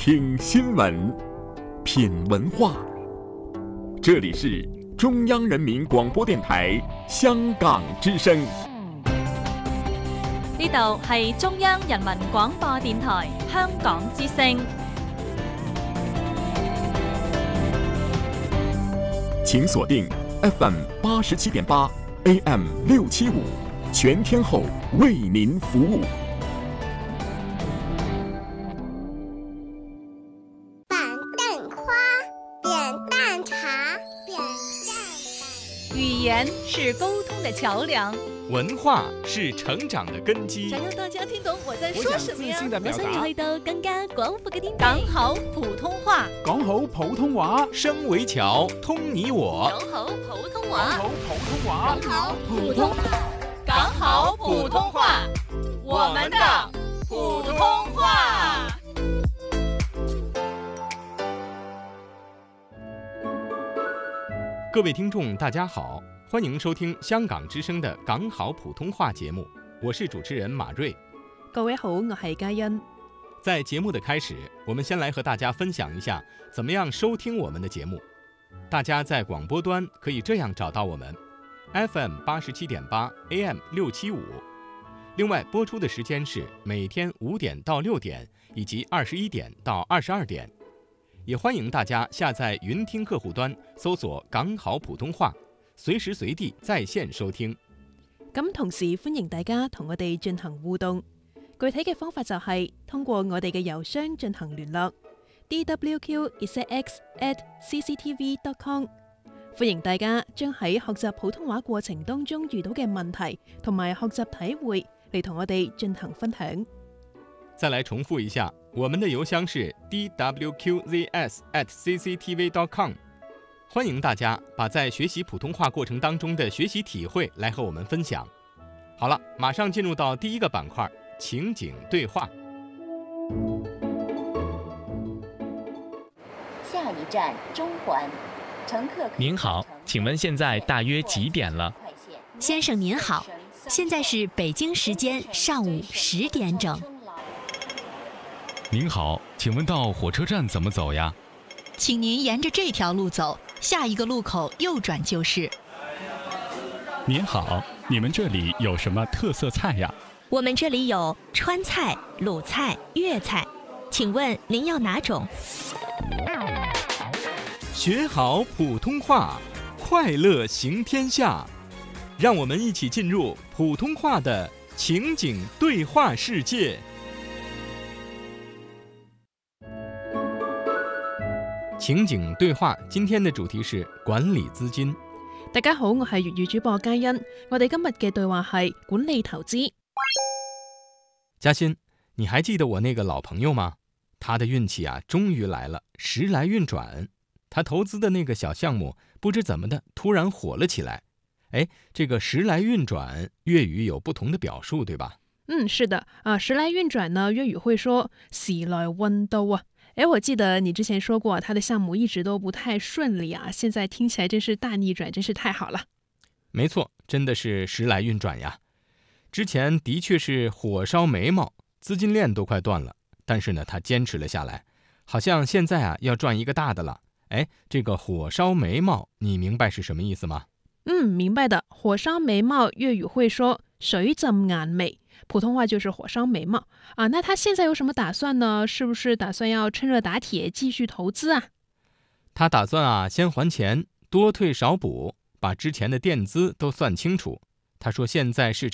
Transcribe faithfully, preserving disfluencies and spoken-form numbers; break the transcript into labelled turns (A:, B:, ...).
A: 听新闻，品文化。这里是中央人民廣播電台香港之聲。
B: 呢度係中央人民廣播電台香港之聲。
A: 請鎖定 F M 八十七點八 A M 六七五，全天候為您服務。
C: 板凳花，扁担茶，扁担。
B: 語言是溝通的橋梁，
D: 文化是成長的根基。
E: 想讓大家聽懂我在說什麼呀？
F: 我想要去到更加廣闊嘅天地。
B: 講好普通話，
G: 講好普通話，
D: 聲為橋，通你我。
E: 講好普通話，
G: 講好普通話，
E: 講好普通話，
B: 講好普通話，我們的普通話。
D: 各位聽眾大家好，歡迎收聽香港之聲的港好普通話節目，我是主持人馬瑞。
H: 各位好，我係嘉欣。
D: 在節目的開始，我們先來和大家分享一下怎麼樣收聽我們的節目。大家在廣播端可以這樣找到我們 F M 八十七點八 A M 六七五，另外播出的時間是每天五點到六點以及二十一點到二十二點。也歡迎大家下載雲聽客戶端，搜索港好普通話，隨時隨地在線收聽。
H: 咁同時歡迎大家同我哋進行互動，具體嘅方法就係通過我哋嘅郵箱進行聯絡 d w q z x at c c t v dot com。 歡迎大家將喺學習普通話過程當中遇到嘅問題同埋學習體會嚟同我哋進行分享。
D: 再來重複一下，我們的郵箱是 d w q z s at c c t v dot com。 歡迎大家把在學習普通話過程當中的學習體會來和我們分享。好了，馬上進入到第一個板塊，情景對話。
I: 下一站中環，乘客。
J: 您好，請問現在大約幾點了？
F: 先生您好，現在是北京時間上午十點整。
K: 您好，請問到火車站怎麼走呀？
L: 請您沿着這條路走，下一個路口右轉就是。
K: 您好，你們這裡有什麼特色菜呀？
F: 我們這裡有川菜、魯菜、粵菜，請問您要哪種？
D: 學好普通話，快樂行天下。讓我們一起進入普通話的情景對話世界。情景對話，今天的主題是管理資金。
H: 大家好，我係粵語主播嘉欣。我哋今日嘅對話係管理投資。
D: 嘉欣，你還記得我那個老朋友嗎？他的運氣啊，終於來了，時來運轉。他投資的那個小項目，不知怎麼的，突然火了起來。哎，這個時來運轉，粵語有不同的表述，對吧？
H: 嗯，是的啊，時來運轉呢，粵語會說時來運到啊。哎，我記得你之前說過，他的項目一直都不太順利啊，現在聽起來真是大逆轉，真是太好了。
D: 沒錯，真的是時來運轉呀。之前的確是火燒眉毛，資金鏈都快斷了，但是呢，他堅持了下來，好像現在啊要賺一個大的了。哎，這個火燒眉毛，你明白是什麼意思嗎？
H: 嗯，明白的。火燒眉毛，粵語會說水浸眼眉，普通話就是火燒眉毛啊。那他現在有什麼打算呢？是不是打算要趁熱打鐵繼續投資啊？
D: 他打算啊先還錢，多退少補，把之前的墊資都算清楚。他說現在市場